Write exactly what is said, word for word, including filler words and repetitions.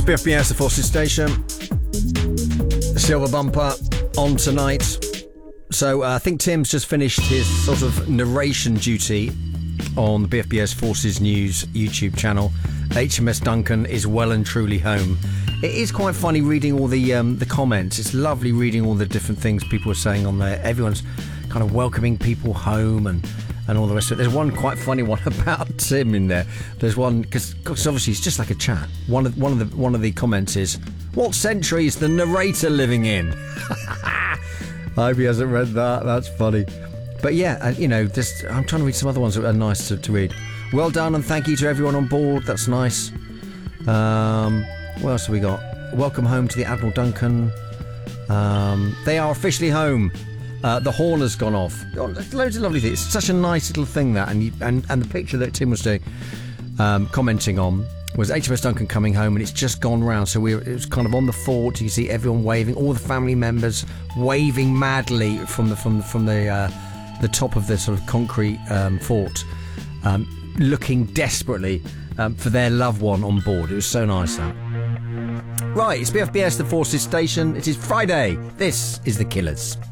B F B S, the Forces Station. Silver Bumper on tonight. So uh, I think Tim's just finished his sort of narration duty on the B F B S Forces News YouTube channel. H M S Duncan is well and truly home. It is quite funny reading all the um, the comments. It's lovely reading all the different things people are saying on there. Everyone's kind of welcoming people home and, and all the rest of it. There's one quite funny one about Tim in there. There's one because obviously it's just like a chat. One of one of the one of the comments is, "What century is the narrator living in?" I hope he hasn't read that. That's funny. But yeah, uh, you know, just I'm trying to read some other ones that are nice to, to read. Well done and thank you to everyone on board. That's nice. Um, what else have we got? Welcome home to the Admiral Duncan. Um, they are officially home. Uh, the horn has gone off. Oh, loads of lovely things. It's such a nice little thing that, and you, and and the picture that Tim was doing, um, commenting on, was H M S Duncan coming home, and it's just gone round. So we were, it was kind of on the fort. You see everyone waving, all the family members waving madly from the from the, from the uh, the top of the sort of concrete um, fort, um, looking desperately um, for their loved one on board. It was so nice. That. Right, it's B F B S, the Forces Station. It is Friday. This is The Killers.